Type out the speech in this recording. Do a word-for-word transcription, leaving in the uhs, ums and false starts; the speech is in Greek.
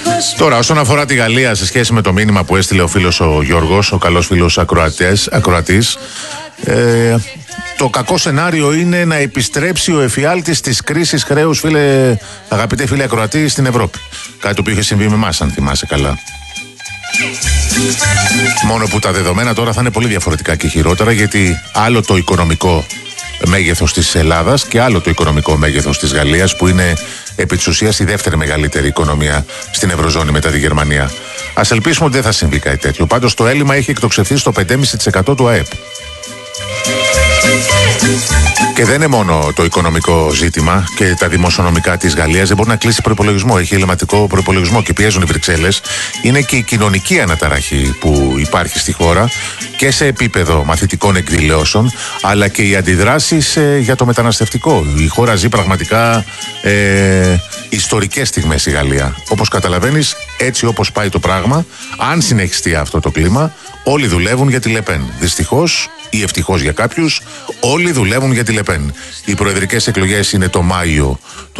Τώρα, όσον αφορά τη Γαλλία, σε σχέση με το μήνυμα που έστειλε ο φίλος ο Γιώργος, ο καλός φίλος ακροατής, ε, το κακό σενάριο είναι να επιστρέψει ο εφιάλτης της κρίσης χρέους, φίλε, αγαπητέ φίλε ακροατή, στην Ευρώπη. Κάτι το οποίο είχε συμβεί με εμάς, αν θυμάσαι καλά. Μόνο που τα δεδομένα τώρα θα είναι πολύ διαφορετικά και χειρότερα, γιατί άλλο το οικονομικό μέγεθος της Ελλάδας και άλλο το οικονομικό μέγεθος της Γαλλίας, που είναι επί της ουσίας η δεύτερη μεγαλύτερη οικονομία στην Ευρωζώνη μετά τη Γερμανία. Ας ελπίσουμε ότι δεν θα συμβεί κάτι τέτοιο. Πάντως το έλλειμμα έχει εκτοξευθεί στο πέντε κόμμα πέντε τοις εκατό του ΑΕΠ. Και δεν είναι μόνο το οικονομικό ζήτημα και τα δημοσιονομικά της Γαλλίας. Δεν μπορεί να κλείσει προϋπολογισμό. Έχει ελληματικό προϋπολογισμό και πιέζουν οι Βρυξέλλες. Είναι και η κοινωνική αναταραχή που υπάρχει στη χώρα και σε επίπεδο μαθητικών εκδηλώσεων, αλλά και οι αντιδράσεις ε, για το μεταναστευτικό. Η χώρα ζει πραγματικά ε, ιστορικές στιγμές η Γαλλία. Όπως καταλαβαίνεις, έτσι όπως πάει το πράγμα, αν συνεχιστεί αυτό το κλίμα, όλοι δουλεύουν για τη Λεπέν. Δυστυχώς ή ευτυχώς για κάποιους, όλοι δουλεύουν για τη Λεπέν. Οι προεδρικές εκλογές είναι το Μάιο του